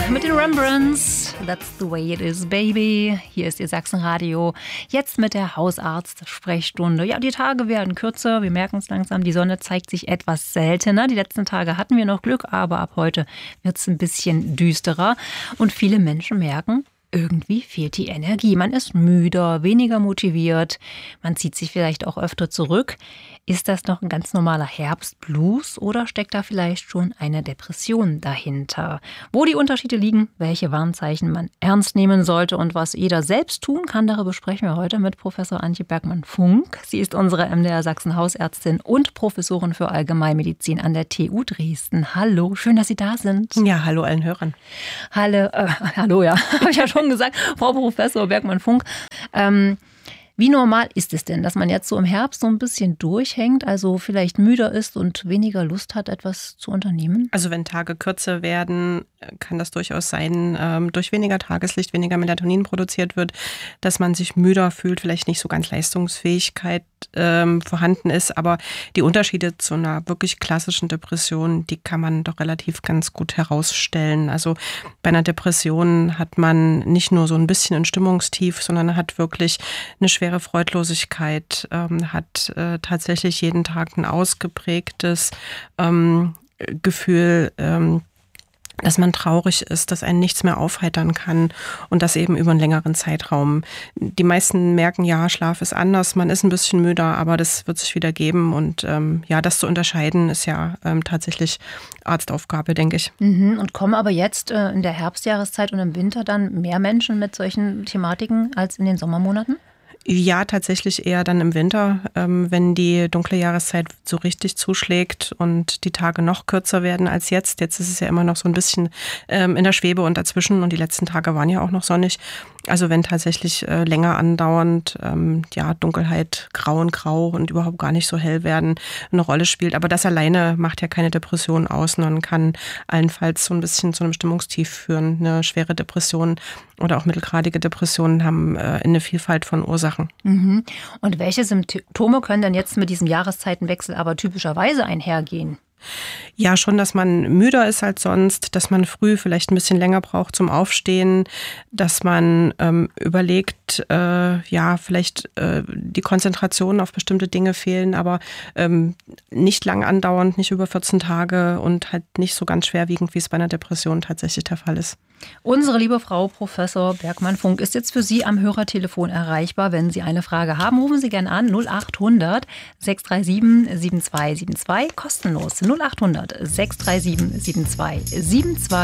mit den Rembrandts. That's the way it is, baby. Hier ist Ihr Sachsenradio. Jetzt mit der Hausarzt-Sprechstunde. Ja, die Tage werden kürzer. Wir merken es langsam. Die Sonne zeigt sich etwas seltener. Die letzten Tage hatten wir noch Glück, aber ab heute wird es ein bisschen düsterer. Und viele Menschen merken, irgendwie fehlt die Energie. Man ist müder, weniger motiviert. Man zieht sich vielleicht auch öfter zurück. Ist das noch ein ganz normaler Herbstblues oder steckt da vielleicht schon eine Depression dahinter? Wo die Unterschiede liegen, welche Warnzeichen man ernst nehmen sollte und was jeder selbst tun kann, darüber sprechen wir heute mit Professor Antje Bergmann-Funk. Sie ist unsere MDR Sachsen Hausärztin und Professorin für Allgemeinmedizin an der TU Dresden. Hallo, schön, dass Sie da sind. Ja, hallo allen Hörern. Hallo, ja, habe ich ja schon gesagt, Frau Professor Bergmann-Funk. Wie normal ist es denn, dass man jetzt so im Herbst so ein bisschen durchhängt, also vielleicht müder ist und weniger Lust hat, etwas zu unternehmen? Also wenn Tage kürzer werden, kann das durchaus sein, durch weniger Tageslicht, weniger Melatonin produziert wird, dass man sich müder fühlt, vielleicht nicht so ganz Leistungsfähigkeit vorhanden ist. Aber die Unterschiede zu einer wirklich klassischen Depression, die kann man doch relativ ganz gut herausstellen. Also bei einer Depression hat man nicht nur so ein bisschen ein Stimmungstief, sondern hat wirklich eine schwere Freudlosigkeit, hat tatsächlich jeden Tag ein ausgeprägtes Gefühl, dass man traurig ist, dass einen nichts mehr aufheitern kann und das eben über einen längeren Zeitraum. Die meisten merken, ja, Schlaf ist anders, man ist ein bisschen müder, aber das wird sich wieder geben und das zu unterscheiden ist ja tatsächlich Arztaufgabe, denke ich. Und kommen aber jetzt in der Herbstjahreszeit und im Winter dann mehr Menschen mit solchen Thematiken als in den Sommermonaten? Ja, tatsächlich eher dann im Winter, wenn die dunkle Jahreszeit so richtig zuschlägt und die Tage noch kürzer werden als jetzt. Jetzt ist es ja immer noch so ein bisschen in der Schwebe und dazwischen und die letzten Tage waren ja auch noch sonnig. Also wenn tatsächlich länger andauernd Dunkelheit, grau und überhaupt gar nicht so hell werden eine Rolle spielt. Aber das alleine macht ja keine Depression aus, sondern kann allenfalls so ein bisschen zu einem Stimmungstief führen. Eine schwere Depression oder auch mittelgradige Depressionen haben eine Vielfalt von Ursachen. Und welche Symptome können denn jetzt mit diesem Jahreszeitenwechsel aber typischerweise einhergehen? Ja, schon, dass man müder ist als sonst, dass man früh vielleicht ein bisschen länger braucht zum Aufstehen, dass man überlegt, vielleicht die Konzentration auf bestimmte Dinge fehlen, aber nicht lang andauernd, nicht über 14 Tage und halt nicht so ganz schwerwiegend, wie es bei einer Depression tatsächlich der Fall ist. Unsere liebe Frau Professor Bergmann-Funk ist jetzt für Sie am Hörertelefon erreichbar. Wenn Sie eine Frage haben, rufen Sie gerne an 0800 637 7272, kostenlos 0800 637 7272.